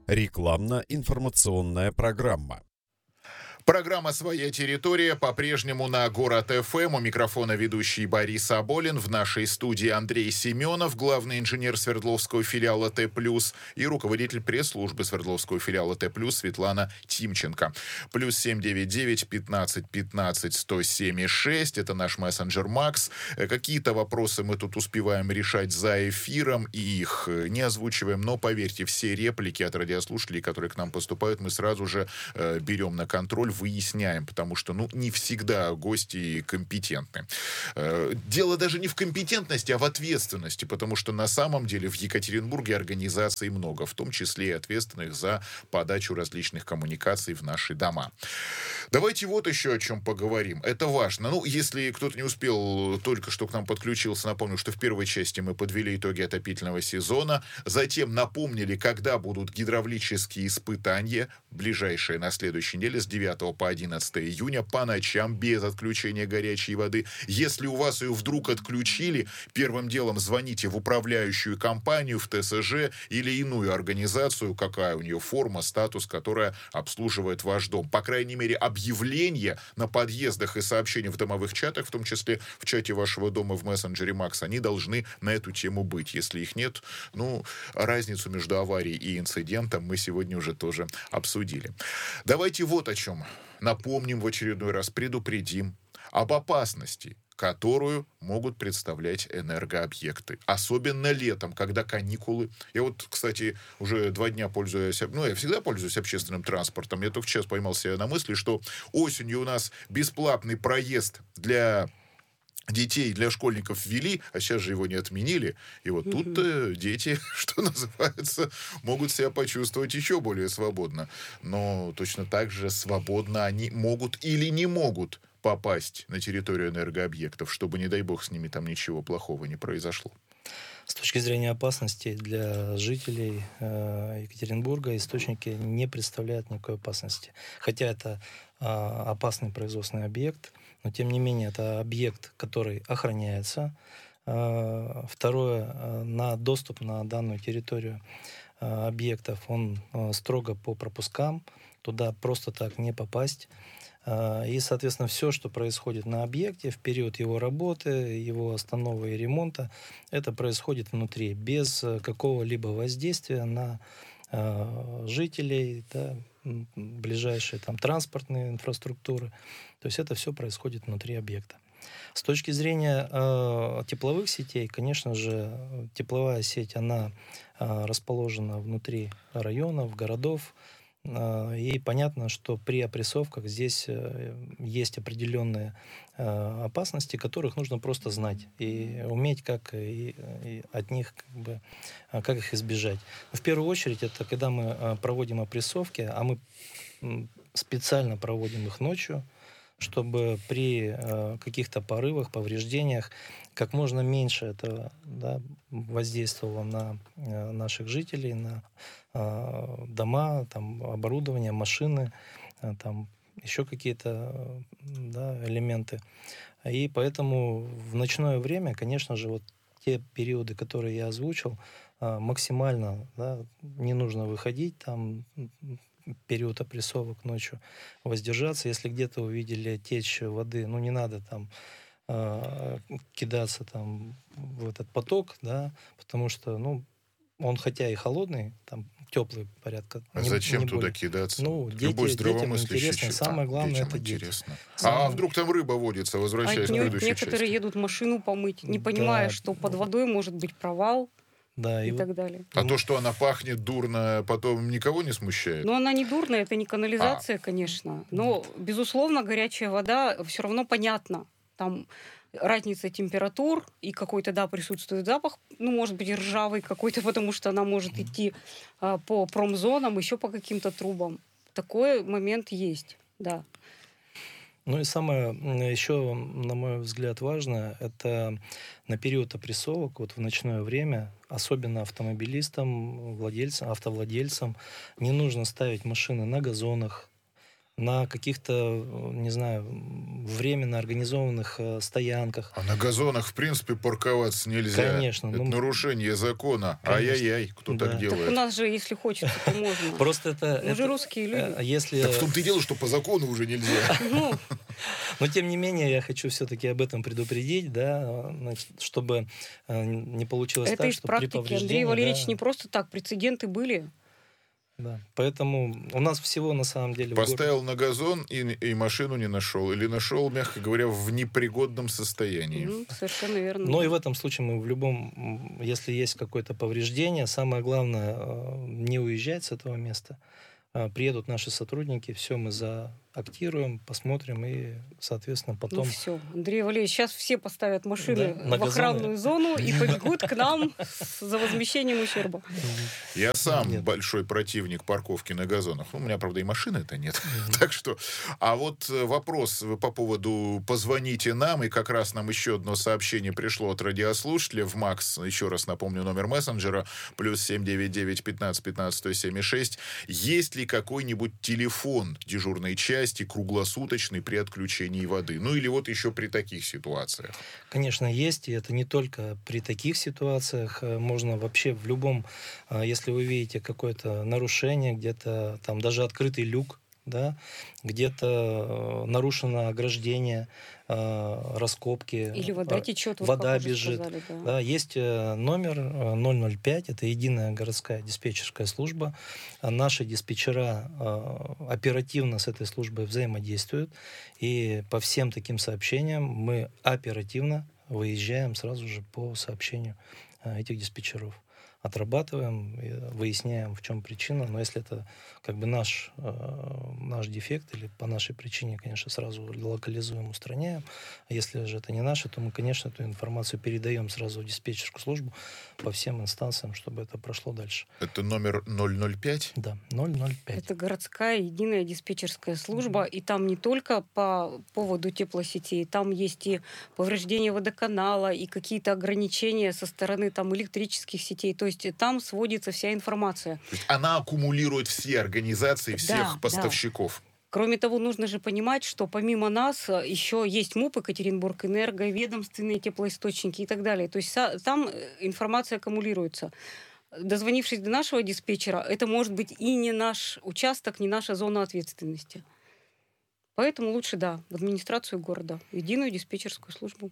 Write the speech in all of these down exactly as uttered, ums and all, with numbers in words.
Рекламно-информационная программа. Программа «Своя территория» по-прежнему на Город эф эм. У микрофона ведущий Борис Аболин. В нашей студии Андрей Семенов, главный инженер Свердловского филиала Т+, и руководитель пресс-службы Свердловского филиала Т+, Светлана Тимченко. Плюс семь девять девять пятнадцать пятнадцать сто семь шесть. Это наш мессенджер Макс. Какие-то вопросы мы тут успеваем решать за эфиром и их не озвучиваем. Но, поверьте, все реплики от радиослушателей, которые к нам поступают, мы сразу же э, берем на контроль, выясняем, потому что, ну, не всегда гости компетентны. Дело даже не в компетентности, а в ответственности, потому что на самом деле в Екатеринбурге организаций много, в том числе и ответственных за подачу различных коммуникаций в наши дома. Давайте вот еще о чем поговорим. Это важно. Ну, если кто-то не успел, только что к нам подключился, напомню, что в первой части мы подвели итоги отопительного сезона, затем напомнили, когда будут гидравлические испытания, ближайшие на следующей неделе, с девятого по одиннадцатое июня, по ночам, без отключения горячей воды. Если у вас ее вдруг отключили, первым делом звоните в управляющую компанию, в Т С Ж или иную организацию, какая у нее форма, статус, которая обслуживает ваш дом. По крайней мере, объявления на подъездах и сообщения в домовых чатах, в том числе в чате вашего дома в мессенджере Макс, они должны на эту тему быть. Если их нет, ну, разницу между аварией и инцидентом мы сегодня уже тоже обсудили. Давайте вот о чем. Напомним в очередной раз, предупредим об опасности, которую могут представлять энергообъекты. Особенно летом, когда каникулы. Я вот, кстати, уже два дня пользуюсь... Ну, я всегда пользуюсь общественным транспортом. Я только сейчас поймал себя на мысли, что осенью у нас бесплатный проезд для... детей, для школьников ввели, а сейчас же его не отменили. И вот тут э, дети, что называется, могут себя почувствовать еще более свободно. Но точно так же свободно они могут или не могут попасть на территорию энергообъектов, чтобы, не дай бог, с ними там ничего плохого не произошло. С точки зрения опасности для жителей э, Екатеринбурга источники не представляют никакой опасности. Хотя это э, опасный производственный объект, но тем не менее это объект, который охраняется. Э, второе, э, на доступ на данную территорию э, объектов он э, строго по пропускам, туда просто так не попасть. И, соответственно, все, что происходит на объекте в период его работы, его остановы и ремонта, это происходит внутри, без какого-либо воздействия на э, жителей, да, ближайшие там, транспортные инфраструктуры. То есть это все происходит внутри объекта. С точки зрения э, тепловых сетей, конечно же, тепловая сеть, она э, расположена внутри районов, городов. И понятно, что при опрессовках здесь есть определенные опасности, которых нужно просто знать и уметь, как и, и от них, как бы, как их избежать. В первую очередь, это когда мы проводим опрессовки, а мы специально проводим их ночью, чтобы при э, каких-то порывах, повреждениях как можно меньше это, да, воздействовало на э, наших жителей, на э, дома, там, оборудование, машины, э, там, еще какие-то э, да, элементы. И поэтому в ночное время, конечно же, вот те периоды, которые я озвучил, э, максимально, да, не нужно выходить там, период опрессовок ночью, воздержаться. Если где-то увидели течь воды, ну, не надо там э, кидаться там в этот поток, да, потому что, ну, он хотя и холодный, там, теплый порядка. А не, зачем не туда более. кидаться? Ну, дети, Любой детям интересно. здравомыслящий. Самое главное, детям это дети. интересно. Самое... А вдруг там рыба водится, возвращаясь а к предыдущей некоторые части? едут машину помыть, не понимая, Да. что под водой может быть провал. Да, и, и так вот... далее. А то, что она пахнет дурно, потом никого не смущает? Но она не дурная, это не канализация, а. конечно. Но, безусловно, горячая вода все равно понятно. Там разница температур, и какой-то, да, присутствует запах, ну, может быть, ржавый какой-то, потому что она может идти а, по промзонам, еще по каким-то трубам. Такой момент есть, да. Ну и самое еще, на мой взгляд, важное, это на период опрессовок, вот в ночное время, особенно автомобилистам, владельцам, автовладельцам, не нужно ставить машины на газонах, на каких-то, не знаю, временно организованных э, стоянках. А на газонах, в принципе, парковаться нельзя. Конечно. Это ну, нарушение закона. Конечно. Ай-яй-яй, кто Да. так Так у делает? нас же, если хочется, то можно. Просто это... Мы же это, русские люди. э, Если... Так в том-то и дело, что по закону уже нельзя. Ну, Но, тем не менее, я хочу все-таки об этом предупредить, да, значит, чтобы э, не получилось это так, из что при практики. повреждении... Андрей Валерьевич, да, не просто так, прецеденты были. да. Поэтому у нас всего, на самом деле... в городе- Поставил на газон и, и машину не нашел. Или нашел, мягко говоря, в непригодном состоянии. Мгм, совершенно верно. Но и в этом случае мы в любом, м, если есть какое-то повреждение, самое главное э, не уезжать с этого места. А, Приедут наши сотрудники, все мы заактируем, посмотрим и, соответственно, Ну потом... все, Андрей Валерьевич, сейчас все поставят машины Да, на в охранную газоны. зону и побегут к нам с- за возмещением ущерба. Я сам Нет. большой противник парковки на газонах. Ну, у меня, правда, и машины-то нет. Так что... А вот э, вопрос э, по поводу «позвоните нам», и как раз нам еще одно сообщение пришло от радиослушателя в МАКС. Еще раз напомню номер мессенджера. Плюс семь девять девять пятнадцать пятнадцать сто семь шесть. Есть ли какой-нибудь телефон дежурной части круглосуточный при отключении воды? Ну, или вот еще при таких ситуациях. Конечно, есть, и это не только при таких ситуациях. э, Можно вообще в любом, а, если вы видите какое-то нарушение, где-то там даже открытый люк, да, где-то э, нарушено ограждение, э, раскопки. Или вода э, течет, вот вода как уже бежит. сказали, да. Да, есть э, номер э, ноль ноль пять, это единая городская диспетчерская служба. А Наши диспетчера э, оперативно с этой службой взаимодействуют, и по всем таким сообщениям мы оперативно выезжаем сразу же по сообщению э, этих диспетчеров. Отрабатываем, и выясняем, в чем причина. Но если это как бы наш, э, наш дефект или по нашей причине, конечно, сразу локализуем, устраняем. А если же это не наше, то мы, конечно, эту информацию передаем сразу в диспетчерскую службу по всем инстанциям, чтобы это прошло дальше. Это номер ноль ноль пять? Да, ноль ноль пять. Это городская единая диспетчерская служба, и там не только по поводу теплосетей, там есть и повреждения водоканала, и какие-то ограничения со стороны там электрических сетей. То есть там сводится вся информация. То есть она аккумулирует все организации, всех Да, поставщиков. Кроме того, нужно же понимать, что помимо нас э, еще есть МУП Екатеринбург, Энерго, ведомственные теплоисточники и так далее. То есть са- там э, информация аккумулируется. Дозвонившись до нашего диспетчера, это может быть и не наш участок, не наша зона ответственности. Поэтому лучше, да, в администрацию города, в единую диспетчерскую службу.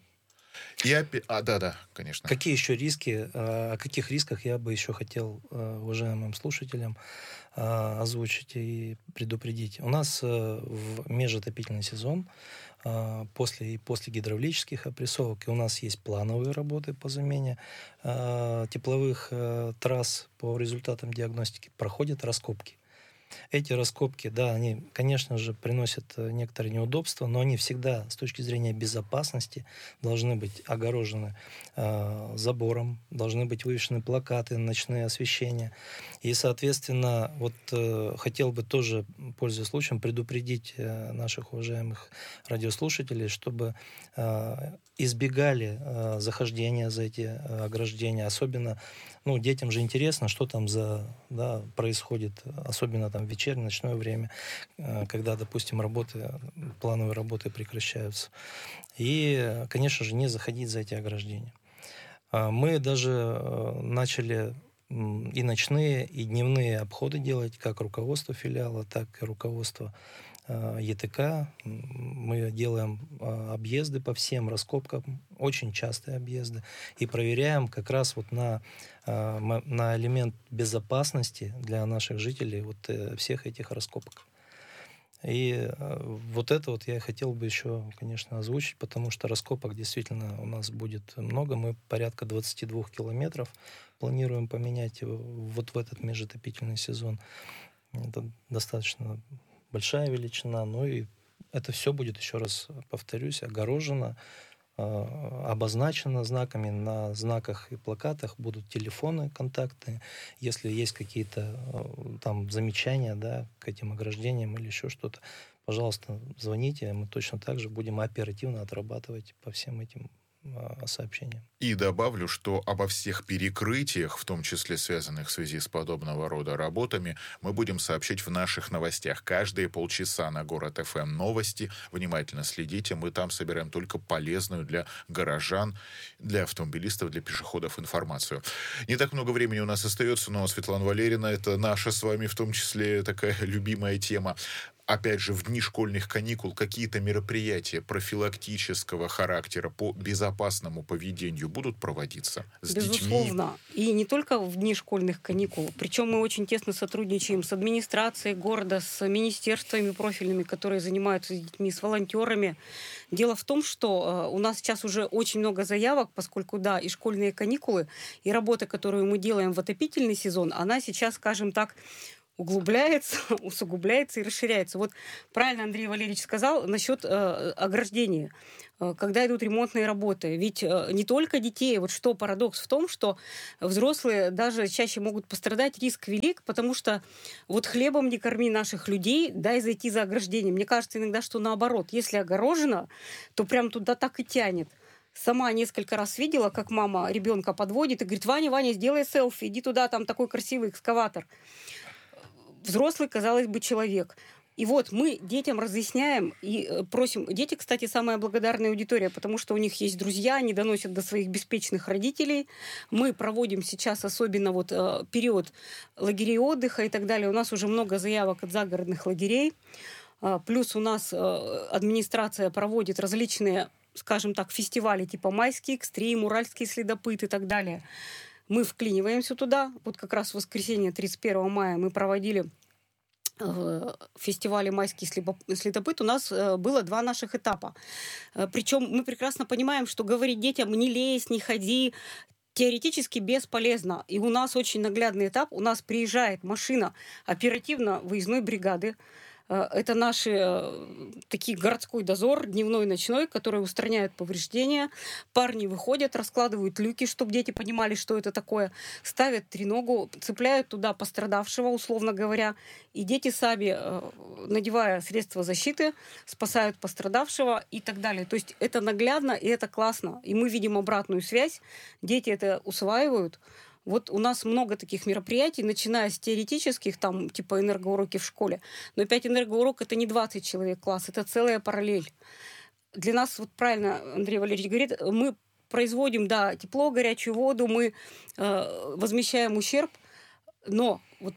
И опять... А, да-да, конечно. Какие еще риски, э, о каких рисках я бы еще хотел э, уважаемым слушателям э, озвучить и предупредить. У нас э, в межотопительный сезон э, после, и после гидравлических опрессовок и у нас есть плановые работы по замене э, тепловых э, трасс по результатам диагностики, проходят раскопки. Эти раскопки, да, они, конечно же, приносят э, некоторые неудобства, но они всегда с точки зрения безопасности должны быть огорожены э, забором, должны быть вывешены плакаты, ночные освещения. И, соответственно, вот э, хотел бы тоже, пользуясь случаем, предупредить э, наших уважаемых радиослушателей, чтобы э, избегали э, захождения за эти э, ограждения. Особенно, ну, детям же интересно, что там за, да, происходит, особенно там в вечернее, ночное время, э, когда, допустим, работы, плановые работы прекращаются. И, конечно же, не заходить за эти ограждения. А Мы даже э, начали м, и ночные, и дневные обходы делать, как руководство филиала, так и руководство э, ЕТК. М, Мы делаем э, объезды по всем раскопкам, очень частые объезды, и проверяем как раз вот на, э, м- на элемент безопасности для наших жителей вот э, всех этих раскопок. И э, вот это вот я хотел бы еще, конечно, озвучить, потому что раскопок действительно у нас будет много. Мы порядка двадцать два километров планируем поменять в- вот в этот межотопительный сезон. Это достаточно большая величина, но и это все будет, еще раз повторюсь, огорожено, э, обозначено знаками. На знаках и плакатах будут телефоны контактные. Если есть какие-то э, там замечания, да, к этим ограждениям или еще что-то, пожалуйста, звоните. Мы точно так же будем оперативно отрабатывать по всем этим сообщения. И добавлю, что обо всех перекрытиях, в том числе связанных в связи с подобного рода работами, мы будем сообщать в наших новостях. Каждые полчаса на Город эф эм новости. Внимательно следите. Мы там собираем только полезную для горожан, для автомобилистов, для пешеходов информацию. Не так много времени у нас остается, но, Светлана Валерьевна, это наша с вами в том числе такая любимая тема. Опять же, в дни школьных каникул какие-то мероприятия профилактического характера по безопасному поведению будут проводиться с Безусловно. детьми? И не только в дни школьных каникул. Причем мы очень тесно сотрудничаем с администрацией города, с министерствами профильными, которые занимаются с детьми, с волонтерами. Дело в том, что у нас сейчас уже очень много заявок, поскольку, да, и школьные каникулы, и работа, которую мы делаем в отопительный сезон, она сейчас, скажем так, углубляется, усугубляется и расширяется. Вот правильно Андрей Валерьевич сказал насчет э, ограждения, э, когда идут ремонтные работы. Ведь э, не только детей, вот что парадокс в том, что взрослые даже чаще могут пострадать, риск велик, потому что вот хлебом не корми наших людей, дай зайти за ограждение. Мне кажется иногда, что наоборот, если огорожено, то прям туда так и тянет. Сама несколько раз видела, как мама ребенка подводит и говорит: Ваня, Ваня, сделай селфи, иди туда, там такой красивый экскаватор. Взрослый, казалось бы, человек. И вот мы детям разъясняем и просим. Дети, кстати, самая благодарная аудитория, потому что у них есть друзья, они доносят до своих беспечных родителей. Мы проводим сейчас особенно вот э, период лагерей отдыха и так далее. У нас уже много заявок от загородных лагерей. Э, плюс у нас э, администрация проводит различные, скажем так, фестивали типа «Майский экстрим», «Уральский следопыт» и так далее. Мы вклиниваемся туда. Вот как раз в воскресенье тридцать первого мая мы проводили э, фестиваль «Майский следопыт». У нас э, было два наших этапа. Э, причем мы прекрасно понимаем, что говорить детям «не лезь, не ходи» теоретически бесполезно. И у нас очень наглядный этап. У нас приезжает машина оперативно-выездной бригады. Это наш такой городской дозор, дневной, ночной, который устраняют повреждения. Парни выходят, раскладывают люки, чтобы дети понимали, что это такое. Ставят треногу, цепляют туда пострадавшего, условно говоря. И дети сами, надевая средства защиты, спасают пострадавшего и так далее. То есть это наглядно и это классно. И мы видим обратную связь. Дети это усваивают. Вот у нас много таких мероприятий, начиная с теоретических, там, типа энергоуроки в школе. Но пять энергоуроков — это не двадцать человек класс, это целая параллель. Для нас, вот правильно Андрей Валерьевич говорит, мы производим, да, тепло, горячую воду, мы э, возмещаем ущерб, но вот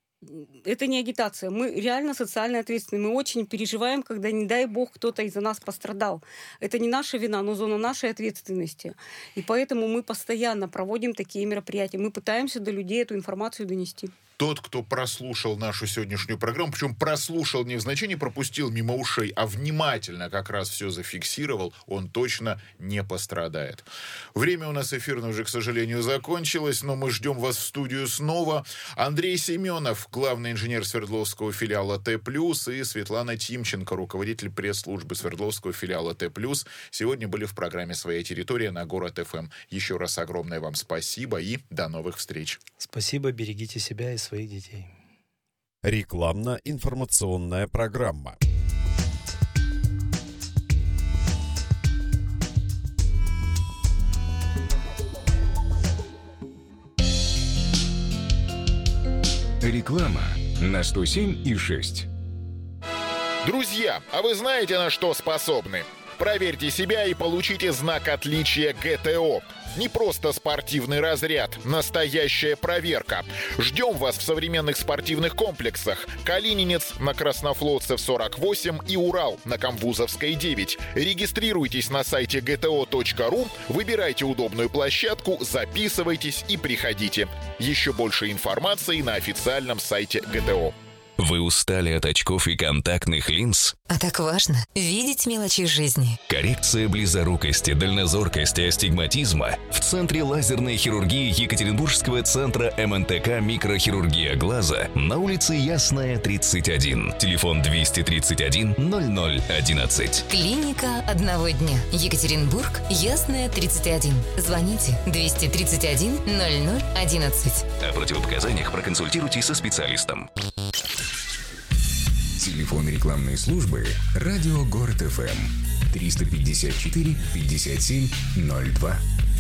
это не агитация. Мы реально социально ответственны. Мы очень переживаем, когда, не дай бог, кто-то из-за нас пострадал. Это не наша вина, но зона нашей ответственности. И поэтому мы постоянно проводим такие мероприятия. Мы пытаемся до людей эту информацию донести. Тот, кто прослушал нашу сегодняшнюю программу, причем прослушал не в значении пропустил мимо ушей, а внимательно как раз все зафиксировал, он точно не пострадает. Время у нас эфирное уже, к сожалению, закончилось, но мы ждем вас в студию снова. Андрей Семенов, главный инженер Свердловского филиала Т+, и Светлана Тимченко, руководитель пресс-службы Свердловского филиала Т+, сегодня были в программе «Своя территория» на Город эф эм. Еще раз огромное вам спасибо и до новых встреч. Спасибо, берегите себя и своих детей. Рекламно-информационная программа. Реклама на сто семь и шесть. Друзья, а вы знаете, на что способны? Проверьте себя и получите знак отличия гэ тэ о. Не просто спортивный разряд, настоящая проверка. Ждем вас в современных спортивных комплексах. Калининец на Краснофлотцев сорок восемь и Урал на Камбузовской девять. Регистрируйтесь на сайте гэ тэ о точка ру, выбирайте удобную площадку, записывайтесь и приходите. Еще больше информации на официальном сайте гэ тэ о. Вы устали от очков и контактных линз? А так важно видеть мелочи жизни. Коррекция близорукости, дальнозоркости, астигматизма в Центре лазерной хирургии Екатеринбургского центра эм эн тэ ка «Микрохирургия глаза» на улице Ясная, тридцать один. Телефон двести тридцать один ноль ноль одиннадцать. Клиника одного дня. Екатеринбург, Ясная, тридцать один. Звоните двести тридцать один ноль ноль одиннадцать. О противопоказаниях проконсультируйтесь со специалистом. Телефон рекламной службы «Радио Город эф эм» триста пятьдесят четыре пятьдесят семь ноль два.